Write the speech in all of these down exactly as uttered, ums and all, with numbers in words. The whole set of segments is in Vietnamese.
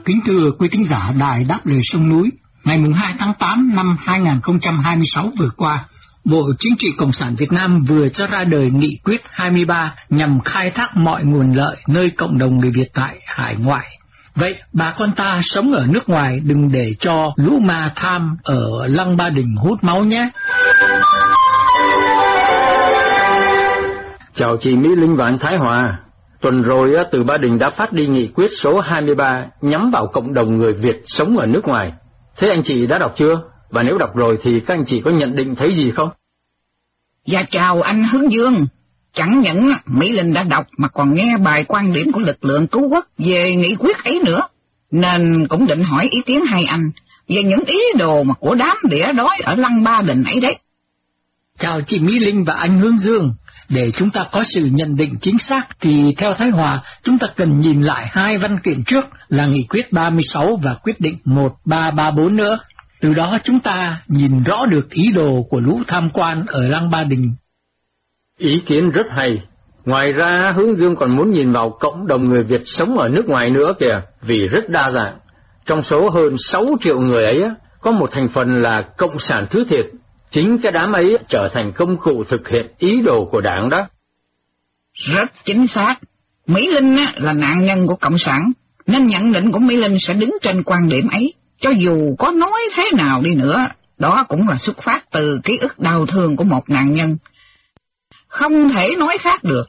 Kính thưa quý thính giả Đài Đáp Lời Sông Núi, ngày hai tháng tám năm hai nghìn không trăm hai mươi sáu vừa qua, Bộ Chính trị Cộng sản Việt Nam vừa cho ra đời nghị quyết hai mươi ba nhằm khai thác mọi nguồn lợi nơi cộng đồng người Việt tại hải ngoại. Vậy bà con ta sống ở nước ngoài đừng để cho lũ ma tham ở Lăng Ba Đình hút máu nhé. Chào chị Mỹ Linh và anh Thái Hòa. Tuần rồi từ Ba Đình đã phát đi nghị quyết số hai mươi ba nhắm vào cộng đồng người Việt sống ở nước ngoài. Thế anh chị đã đọc chưa? Và nếu đọc rồi thì các anh chị có nhận định thấy gì không? Dạ chào anh Hướng Dương. Chẳng những Mỹ Linh đã đọc mà còn nghe bài quan điểm của lực lượng cứu quốc về nghị quyết ấy nữa, nên cũng định hỏi ý kiến hai anh về những ý đồ mà của đám đĩa đói ở Lăng Ba Đình ấy đấy. Chào chị Mỹ Linh và anh Hướng Dương. Để chúng ta có sự nhận định chính xác thì theo Thái Hòa, chúng ta cần nhìn lại hai văn kiện trước là nghị quyết ba mươi sáu và quyết định một ba ba bốn nữa. Từ đó chúng ta nhìn rõ được ý đồ của lũ tham quan ở Lăng Ba Đình. Ý kiến rất hay. Ngoài ra Hướng Dương còn muốn nhìn vào cộng đồng người Việt sống ở nước ngoài nữa kìa, vì rất đa dạng. Trong số hơn sáu triệu người ấy, có một thành phần là cộng sản thứ thiệt. Chính cái đám ấy trở thành công cụ thực hiện ý đồ của đảng đó. Rất chính xác. Mỹ Linh là nạn nhân của cộng sản, nên nhận định của Mỹ Linh sẽ đứng trên quan điểm ấy. Cho dù có nói thế nào đi nữa, đó cũng là xuất phát từ ký ức đau thương của một nạn nhân. Không thể nói khác được.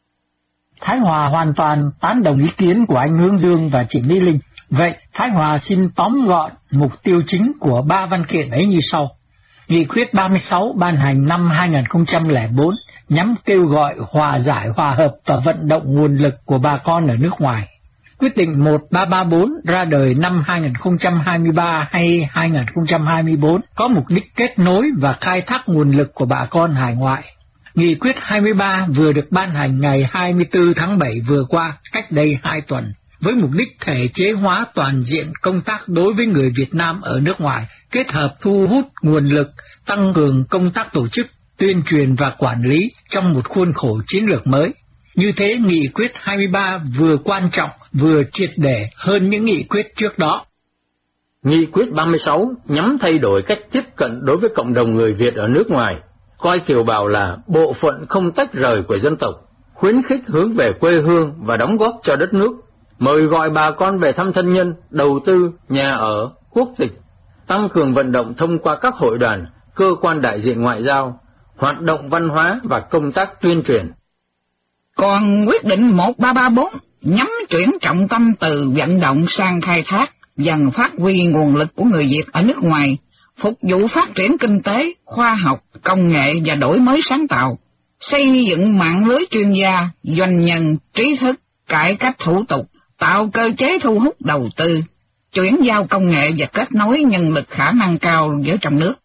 Thái Hòa hoàn toàn tán đồng ý kiến của anh Hướng Dương và chị Mỹ Linh. Vậy Thái Hòa xin tóm gọn mục tiêu chính của ba văn kiện ấy như sau. Nghị quyết ba mươi sáu ban hành năm hai nghìn không trăm lẻ bốn nhằm kêu gọi hòa giải, hòa hợp và vận động nguồn lực của bà con ở nước ngoài. Quyết định một ba ba bốn ra đời năm hai nghìn không trăm hai mươi ba hay hai nghìn không trăm hai mươi bốn có mục đích kết nối và khai thác nguồn lực của bà con hải ngoại. Nghị quyết hai mươi ba vừa được ban hành ngày hai mươi tư tháng bảy vừa qua, cách đây hai tuần, với mục đích thể chế hóa toàn diện công tác đối với người Việt Nam ở nước ngoài, kết hợp thu hút nguồn lực, tăng cường công tác tổ chức, tuyên truyền và quản lý trong một khuôn khổ chiến lược mới. Như thế, nghị quyết hai mươi ba vừa quan trọng, vừa triệt để hơn những nghị quyết trước đó. Nghị quyết ba mươi sáu nhằm thay đổi cách tiếp cận đối với cộng đồng người Việt ở nước ngoài, coi kiều bào là bộ phận không tách rời của dân tộc, khuyến khích hướng về quê hương và đóng góp cho đất nước, mời gọi bà con về thăm thân nhân, đầu tư, nhà ở, quốc tịch, tăng cường vận động thông qua các hội đoàn, cơ quan đại diện ngoại giao, hoạt động văn hóa và công tác tuyên truyền. Còn quyết định một ba ba bốn nhắm chuyển trọng tâm từ vận động sang khai thác, dần phát huy nguồn lực của người Việt ở nước ngoài, phục vụ phát triển kinh tế, khoa học, công nghệ và đổi mới sáng tạo, xây dựng mạng lưới chuyên gia, doanh nhân, trí thức, cải cách thủ tục, tạo cơ chế thu hút đầu tư, chuyển giao công nghệ và kết nối nhân lực khả năng cao với trong nước.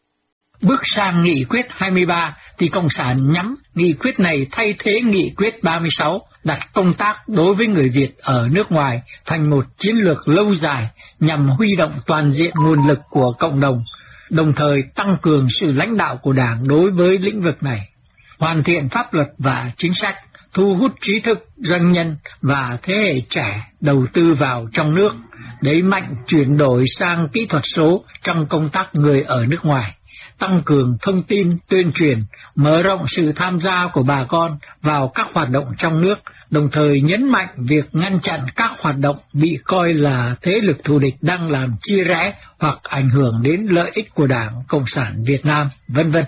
Bước sang nghị quyết hai mươi ba thì Cộng sản nhắm nghị quyết này thay thế nghị quyết ba mươi sáu, đặt công tác đối với người Việt ở nước ngoài thành một chiến lược lâu dài nhằm huy động toàn diện nguồn lực của cộng đồng, đồng thời tăng cường sự lãnh đạo của Đảng đối với lĩnh vực này, hoàn thiện pháp luật và chính sách, thu hút trí thức, doanh nhân và thế hệ trẻ đầu tư vào trong nước, đẩy mạnh chuyển đổi sang kỹ thuật số trong công tác người ở nước ngoài, tăng cường thông tin, tuyên truyền, mở rộng sự tham gia của bà con vào các hoạt động trong nước, đồng thời nhấn mạnh việc ngăn chặn các hoạt động bị coi là thế lực thù địch đang làm chia rẽ hoặc ảnh hưởng đến lợi ích của Đảng Cộng sản Việt Nam, vân vân.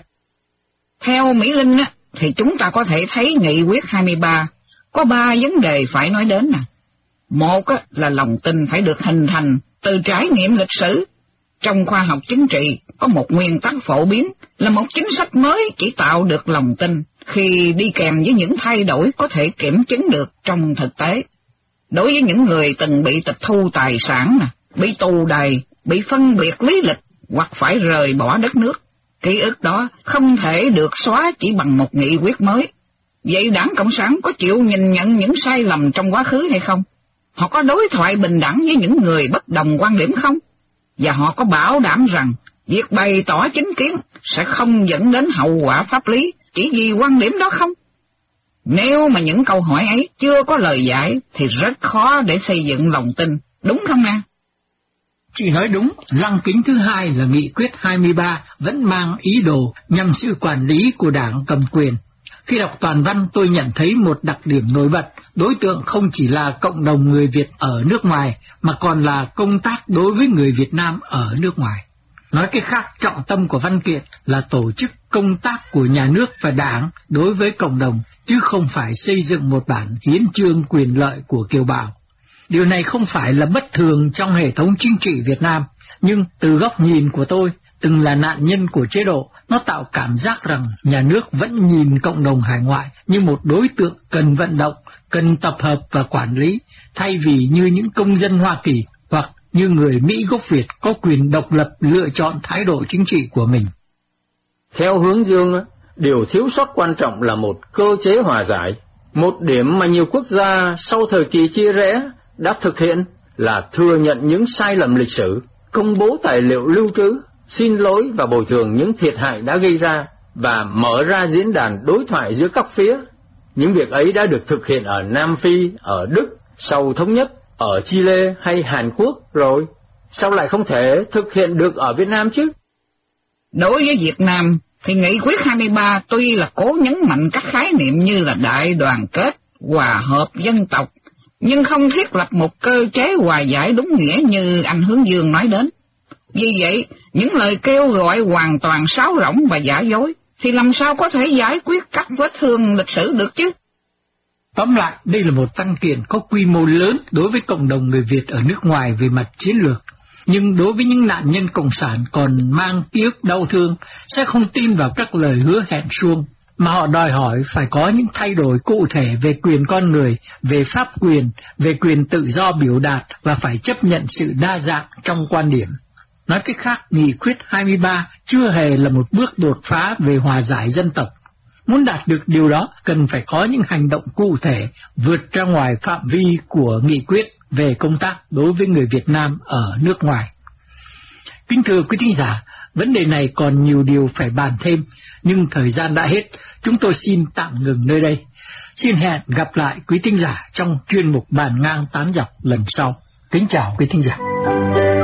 Theo Mỹ Linh á, thì chúng ta có thể thấy nghị quyết hai mươi ba có ba vấn đề phải nói đến nè. Một á, là lòng tin phải được hình thành từ trải nghiệm lịch sử. Trong khoa học chính trị có một nguyên tắc phổ biến là một chính sách mới chỉ tạo được lòng tin khi đi kèm với những thay đổi có thể kiểm chứng được trong thực tế. Đối với những người từng bị tịch thu tài sản, bị tù đày, bị phân biệt lý lịch hoặc phải rời bỏ đất nước, ký ức đó không thể được xóa chỉ bằng một nghị quyết mới. Vậy Đảng Cộng sản có chịu nhìn nhận những sai lầm trong quá khứ hay không? Họ có đối thoại bình đẳng với những người bất đồng quan điểm không? Và họ có bảo đảm rằng việc bày tỏ chính kiến sẽ không dẫn đến hậu quả pháp lý chỉ vì quan điểm đó không? Nếu mà những câu hỏi ấy chưa có lời giải thì rất khó để xây dựng lòng tin đúng không nè? Chị nói đúng, lăng kính thứ hai là nghị quyết hai mươi ba vẫn mang ý đồ nhằm sự quản lý của đảng cầm quyền. Khi đọc toàn văn tôi nhận thấy một đặc điểm nổi bật, đối tượng không chỉ là cộng đồng người Việt ở nước ngoài mà còn là công tác đối với người Việt Nam ở nước ngoài. Nói cách khác, trọng tâm của văn kiện là tổ chức công tác của nhà nước và đảng đối với cộng đồng, chứ không phải xây dựng một bản hiến chương quyền lợi của kiều bào. Điều này không phải là bất thường trong hệ thống chính trị Việt Nam, nhưng từ góc nhìn của tôi, từng là nạn nhân của chế độ, nó tạo cảm giác rằng nhà nước vẫn nhìn cộng đồng hải ngoại như một đối tượng cần vận động, cần tập hợp và quản lý, thay vì như những công dân Hoa Kỳ hoặc như người Mỹ gốc Việt có quyền độc lập lựa chọn thái độ chính trị của mình. Theo Hướng Dương, điều thiếu sót quan trọng là một cơ chế hòa giải. Một điểm mà nhiều quốc gia sau thời kỳ chia rẽ đã thực hiện là thừa nhận những sai lầm lịch sử, công bố tài liệu lưu trữ, xin lỗi và bồi thường những thiệt hại đã gây ra, và mở ra diễn đàn đối thoại giữa các phía. Những việc ấy đã được thực hiện ở Nam Phi, ở Đức, sau thống nhất, ở Chile hay Hàn Quốc rồi. Sao lại không thể thực hiện được ở Việt Nam chứ? Đối với Việt Nam thì nghị quyết hai mươi ba tuy là cố nhấn mạnh các khái niệm như là đại đoàn kết, hòa hợp dân tộc, nhưng không thiết lập một cơ chế hòa giải đúng nghĩa như anh Hướng Dương nói đến. Vì vậy, những lời kêu gọi hoàn toàn sáo rỗng và giả dối thì làm sao có thể giải quyết các vết thương lịch sử được chứ? Tóm lại, đây là một văn kiện có quy mô lớn đối với cộng đồng người Việt ở nước ngoài về mặt chiến lược. Nhưng đối với những nạn nhân cộng sản còn mang ký ức đau thương, sẽ không tin vào các lời hứa hẹn suông, mà họ đòi hỏi phải có những thay đổi cụ thể về quyền con người, về pháp quyền, về quyền tự do biểu đạt và phải chấp nhận sự đa dạng trong quan điểm. Nói cách khác, nghị quyết hai mươi ba chưa hề là một bước đột phá về hòa giải dân tộc. Muốn đạt được điều đó, cần phải có những hành động cụ thể vượt ra ngoài phạm vi của nghị quyết về công tác đối với người Việt Nam ở nước ngoài. Kính thưa quý thính giả, vấn đề này còn nhiều điều phải bàn thêm, nhưng thời gian đã hết, chúng tôi xin tạm ngừng nơi đây. Xin hẹn gặp lại quý thính giả trong chuyên mục Bàn ngang tán dọc lần sau. Kính chào quý thính giả.